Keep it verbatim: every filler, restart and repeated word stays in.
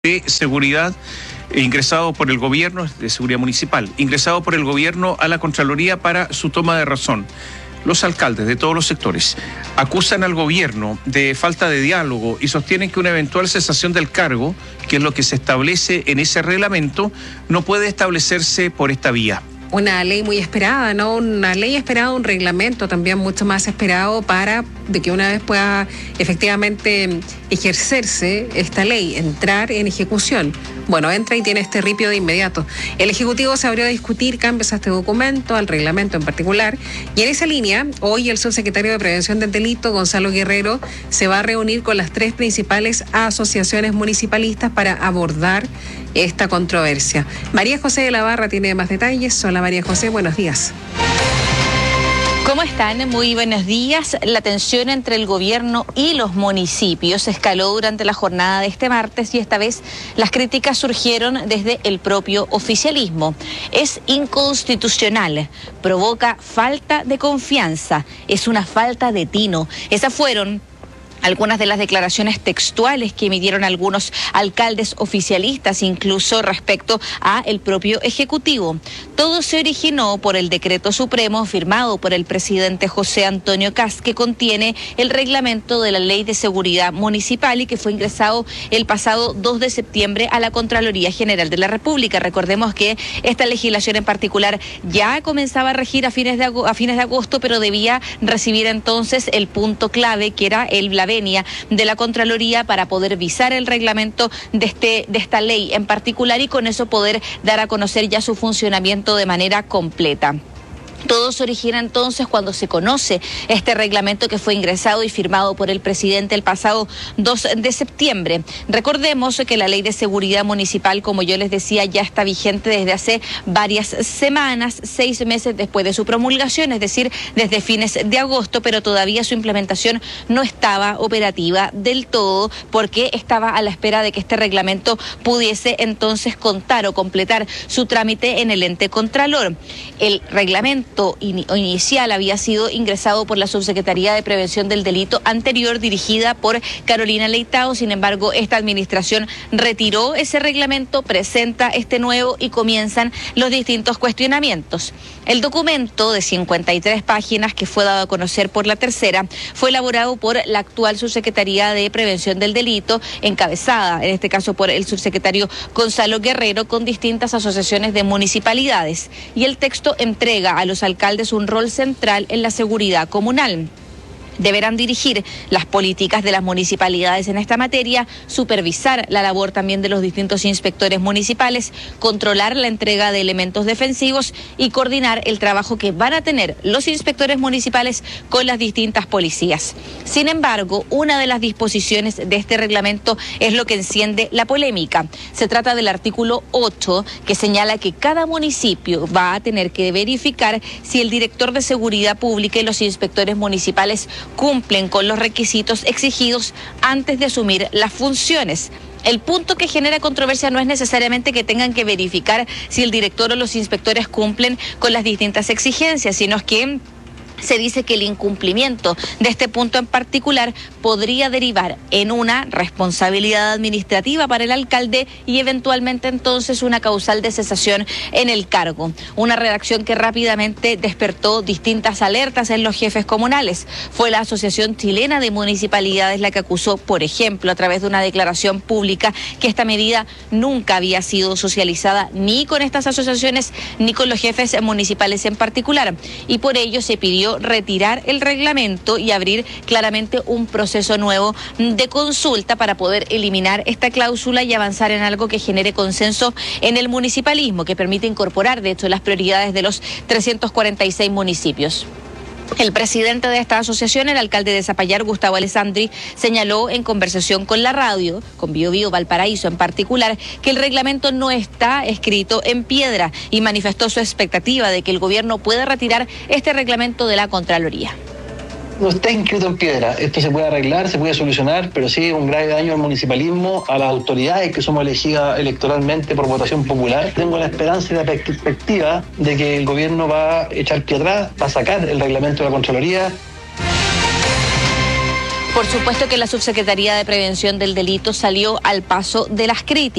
de seguridad ingresado por el gobierno, de seguridad municipal, ingresado por el gobierno a la Contraloría para su toma de razón. Los alcaldes de todos los sectores acusan al gobierno de falta de diálogo y sostienen que una eventual cesación del cargo, que es lo que se establece en ese reglamento, no puede establecerse por esta vía. Una ley muy esperada, ¿no? Una ley esperada, un reglamento también mucho más esperado para de que una vez pueda efectivamente ejercerse esta ley, entrar en ejecución. Bueno, entra y tiene este ripio de inmediato. El Ejecutivo se abrió a discutir cambios a este documento, al reglamento en particular, y en esa línea, hoy el subsecretario de Prevención del Delito, Gonzalo Guerrero, se va a reunir con las tres principales asociaciones municipalistas para abordar esta controversia. María José de la Barra tiene más detalles. Hola María José, buenos días. ¿Cómo están? Muy buenos días. La tensión entre el gobierno y los municipios escaló durante la jornada de este martes y esta vez las críticas surgieron desde el propio oficialismo. Es inconstitucional, provoca falta de confianza, es una falta de tino. Esas fueron algunas de las declaraciones textuales que emitieron algunos alcaldes oficialistas, incluso respecto a el propio Ejecutivo. Todo se originó por el decreto supremo firmado por el presidente José Antonio Kast, que contiene el reglamento de la Ley de Seguridad Municipal y que fue ingresado el pasado dos de septiembre a la Contraloría General de la República. Recordemos que esta legislación en particular ya comenzaba a regir a fines de, a fines de agosto, pero debía recibir entonces el punto clave, que era el la de la Contraloría, para poder visar el reglamento de, este, de esta ley en particular y con eso poder dar a conocer ya su funcionamiento de manera completa. Todo se origina entonces cuando se conoce este reglamento que fue ingresado y firmado por el presidente el pasado dos de septiembre. Recordemos que la Ley de Seguridad Municipal, como yo les decía, ya está vigente desde hace varias semanas, seis meses después de su promulgación, es decir, desde fines de agosto, pero todavía su implementación no estaba operativa del todo porque estaba a la espera de que este reglamento pudiese entonces contar o completar su trámite en el ente contralor. El reglamento inicial había sido ingresado por la Subsecretaría de Prevención del Delito anterior, dirigida por Carolina Leitao. Sin embargo, esta administración retiró ese reglamento, presenta este nuevo y comienzan los distintos cuestionamientos. El documento de cincuenta y tres páginas que fue dado a conocer por la tercera fue elaborado por la actual Subsecretaría de Prevención del Delito, encabezada en este caso por el subsecretario Gonzalo Guerrero, con distintas asociaciones de municipalidades, y el texto entrega a los alcaldes un rol central en la seguridad comunal. Deberán dirigir las políticas de las municipalidades en esta materia, supervisar la labor también de los distintos inspectores municipales, controlar la entrega de elementos defensivos y coordinar el trabajo que van a tener los inspectores municipales con las distintas policías. Sin embargo, una de las disposiciones de este reglamento es lo que enciende la polémica. Se trata del artículo ocho, que señala que cada municipio va a tener que verificar si el director de seguridad pública y los inspectores municipales cumplen con los requisitos exigidos antes de asumir las funciones. El punto que genera controversia no es necesariamente que tengan que verificar si el director o los inspectores cumplen con las distintas exigencias, sino que se dice que el incumplimiento de este punto en particular podría derivar en una responsabilidad administrativa para el alcalde y eventualmente entonces una causal de cesación en el cargo. Una redacción que rápidamente despertó distintas alertas en los jefes comunales. Fue la Asociación Chilena de Municipalidades la que acusó, por ejemplo, a través de una declaración pública, que esta medida nunca había sido socializada ni con estas asociaciones ni con los jefes municipales en particular, y por ello se pidió retirar el reglamento y abrir claramente un proceso nuevo de consulta para poder eliminar esta cláusula y avanzar en algo que genere consenso en el municipalismo, que permite incorporar, de hecho, las prioridades de los trescientos cuarenta y seis municipios. El presidente de esta asociación, el alcalde de Zapallar, Gustavo Alessandri, señaló en conversación con la radio, con Bio Bio Valparaíso en particular, que el reglamento no está escrito en piedra y manifestó su expectativa de que el gobierno pueda retirar este reglamento de la Contraloría. No está inscrito en piedra. Esto se puede arreglar, se puede solucionar, pero sí un grave daño al municipalismo, a las autoridades que somos elegidas electoralmente por votación popular. Tengo la esperanza y la perspectiva de que el gobierno va a echar pie atrás, va a sacar el reglamento de la Contraloría. Por supuesto que la Subsecretaría de Prevención del Delito salió al paso de las críticas.